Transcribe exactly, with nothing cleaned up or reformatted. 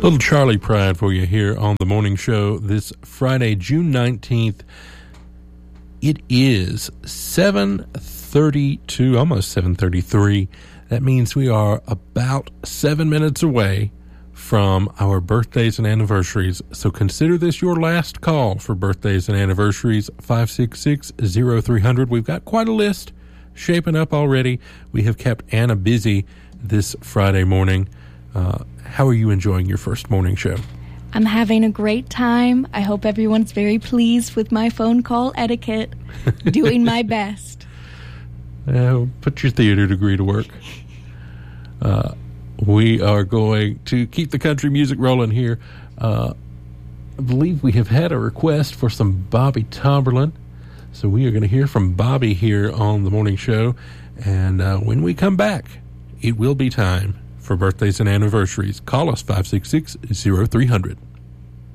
Little Charlie Pride for you here on the morning show this Friday, June nineteenth. It is seven thirty-two, almost seven thirty-three. That means we are about seven minutes away from our birthdays and anniversaries. So consider this your last call for birthdays and anniversaries, five six six, zero three zero zero. We've got quite a list shaping up already. We have kept Anna busy this Friday morning. Uh, how are you enjoying your first morning show? I'm having a great time. I hope everyone's very pleased with my phone call etiquette. Doing my best. Uh, put your theater degree to work. Uh, we are going to keep the country music rolling here. Uh, I believe we have had a request for some Bobby Tomberlin. So we are going to hear from Bobby here on the morning show. And uh, when we come back, it will be time for birthdays and anniversaries. Call us five six six, zero three zero zero.